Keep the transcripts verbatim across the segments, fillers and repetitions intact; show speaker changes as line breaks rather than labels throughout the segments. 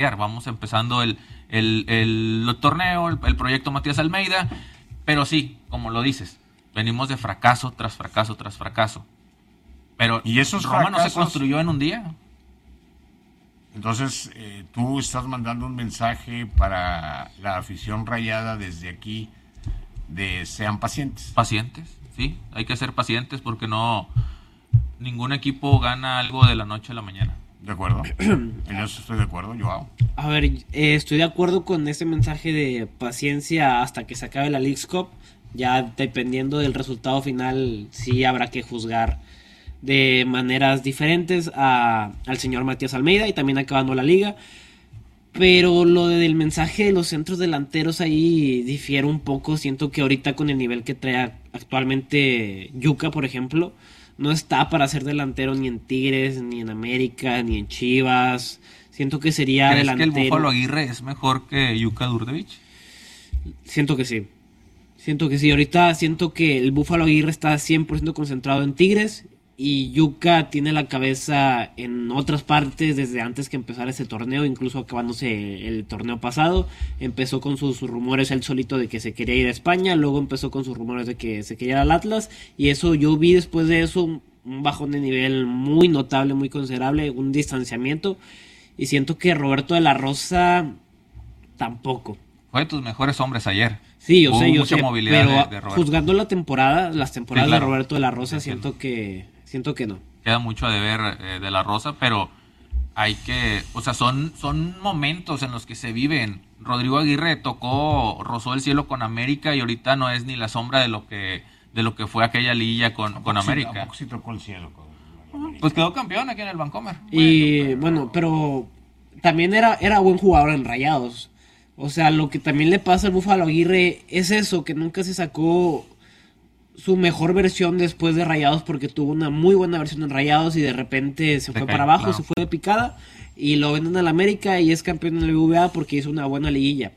Vamos empezando el, el, el, el torneo, el, el proyecto Matías Almeida, pero sí, como lo dices, venimos de fracaso tras fracaso tras fracaso. Pero
¿y esos
Roma
fracasos
no se construyó en un día?
Entonces, eh, tú estás mandando un mensaje para la afición rayada desde aquí de sean pacientes.
Pacientes, sí, hay que ser pacientes porque no, ningún equipo gana algo de la noche a la mañana.
De acuerdo, en eso estoy de acuerdo, Joao.
A ver, eh, estoy de acuerdo con ese mensaje de paciencia hasta que se acabe la Leagues Cup. Ya dependiendo del resultado final, sí habrá que juzgar de maneras diferentes a, al señor Matías Almeida y también acabando la liga. Pero lo del mensaje de los centros delanteros ahí difiere un poco. Siento que ahorita con el nivel que trae actualmente Yuka, por ejemplo, no está para ser delantero ni en Tigres, ni en América, ni en Chivas. Siento que sería
¿Crees
delantero.
que el Búfalo Aguirre es mejor que Yuka Durdevich?
Siento que sí. Siento que sí. Ahorita siento que el Búfalo Aguirre está cien por ciento concentrado en Tigres y Yuka tiene la cabeza en otras partes desde antes que empezara ese torneo, incluso acabándose el torneo pasado. Empezó con sus rumores él solito de que se quería ir a España, luego empezó con sus rumores de que se quería ir al Atlas, y eso yo vi después de eso un bajón de nivel muy notable, muy considerable, un distanciamiento, y siento que Roberto de la Rosa tampoco.
Fue de tus mejores hombres ayer.
Sí, yo
Hubo
sé, yo
mucha
sé,
movilidad
pero
de, de
juzgando la temporada, las temporadas
sí, claro.
de Roberto de la Rosa,
Sí,
siento que siento que no.
Queda mucho a deber eh, de la Rosa, pero hay que, o sea, son, son momentos en los que se viven. Rodrigo Aguirre tocó, rozó el cielo con América y ahorita no es ni la sombra de lo que, de lo que fue aquella liguilla con, con América.
Sí, sí tocó el cielo con
Pues quedó campeón aquí en el Vancomer.
Y bueno, pero también era, era buen jugador en Rayados. O sea, lo que también le pasa al Búfalo Aguirre es eso, que nunca se sacó su mejor versión después de Rayados, porque tuvo una muy buena versión en Rayados y de repente se fue
cae,
para abajo,
claro.
se fue de picada y lo venden al América y es campeón en el B B V A porque hizo una buena liguilla.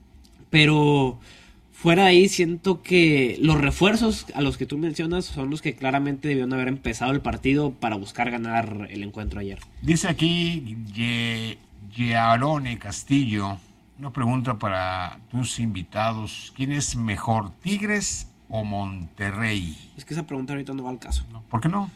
Pero fuera de ahí siento que los refuerzos a los que tú mencionas son los que claramente debieron haber empezado el partido para buscar ganar el encuentro ayer.
Dice aquí Ye- Yearone Castillo, una pregunta para tus invitados: ¿quién es mejor, Tigres o Monterrey?
Es que esa pregunta ahorita no va al caso.
¿Por qué no?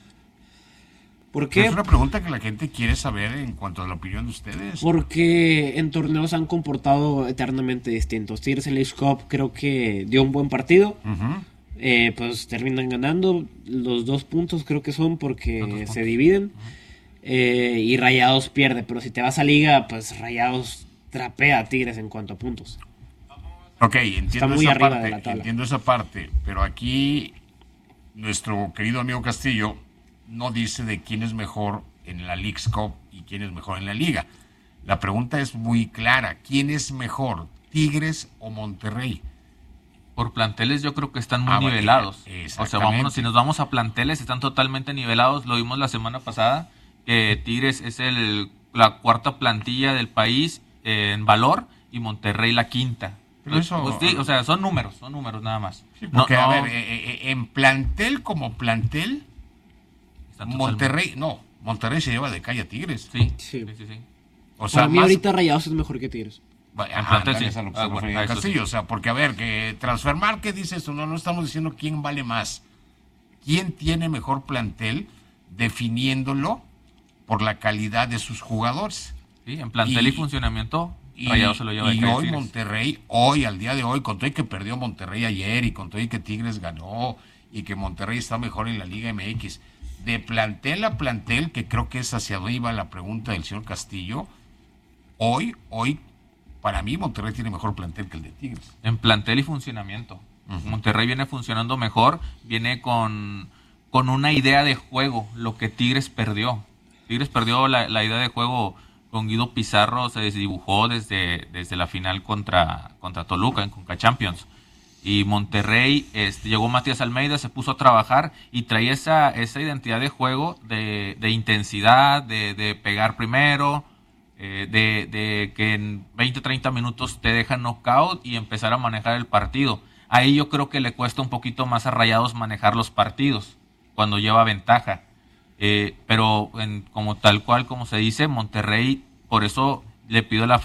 ¿Por qué?
Es una pregunta que la gente quiere saber en cuanto a la opinión de ustedes.
Porque en torneos han comportado eternamente distintos. Tigres en Leagues Cup creo que dio un buen partido.
Uh-huh.
Eh, pues terminan ganando los dos puntos, creo que son, porque se
puntos.
dividen.
Uh-huh.
Eh, y Rayados pierde. Pero si te vas a Liga, pues Rayados trapea a Tigres en cuanto a puntos.
Ok, entiendo
muy
esa
arriba
parte,
de la tabla.
entiendo esa parte, pero aquí nuestro querido amigo Castillo no dice de quién es mejor en la Leagues Cup y quién es mejor en la Liga. La pregunta es muy clara: ¿quién es mejor, Tigres o Monterrey?
Por planteles yo creo que están muy
Ah, bueno,
nivelados.
exactamente.
O sea, vámonos, si nos vamos a planteles, están totalmente nivelados. Lo vimos la semana pasada, que Tigres es el, la cuarta plantilla del país eh, en valor y Monterrey la quinta.
Pero eso-
Pues sí, o sea, son números, son números nada más.
Sí, porque,
No,
a
no,
ver, eh, eh, en plantel como plantel,
están totalmente-
Monterrey, no, Monterrey se lleva de calle a Tigres.
Sí,
Sí.
sí, sí, sí.
O sea,
Para mí
más,
ahorita Rayados es mejor que Tigres.
Va-
En
ajá,
plantel,
ándale,
sí.
a lo que
Ah,
se
bueno,
refería
a eso
Castillo,
sí.
o sea, porque a ver, que Transfer Market dice esto, no, no estamos diciendo quién vale más. ¿Quién tiene mejor plantel definiéndolo por la calidad de sus jugadores?
Sí, en plantel y,
Y-
funcionamiento,
Y,
Rayados se lo lleva de
y
calle
hoy
Tigres.
Monterrey, hoy, al día de hoy, con todo y que perdió Monterrey ayer y con todo y que Tigres ganó y que Monterrey está mejor en la Liga M X, de plantel a plantel, que creo que es hacia donde iba la pregunta del señor Castillo, hoy, hoy, para mí Monterrey tiene mejor plantel que el de Tigres.
En plantel y funcionamiento.
Ujú.
Monterrey viene funcionando mejor, viene con, con una idea de juego, lo que Tigres perdió. Tigres perdió la, la idea de juego con Guido Pizarro, se desdibujó desde, desde la final contra, contra Toluca en Conca Champions. Y Monterrey, este, llegó Matías Almeida, se puso a trabajar y traía esa, esa identidad de juego, de, de intensidad, de, de pegar primero, eh, de, de que en veinte, treinta minutos te dejan knockout y empezar a manejar el partido. Ahí yo creo que le cuesta un poquito más a Rayados manejar los partidos cuando lleva ventaja. Eh, pero en, como tal cual como se dice, Monterrey, por eso le pido a la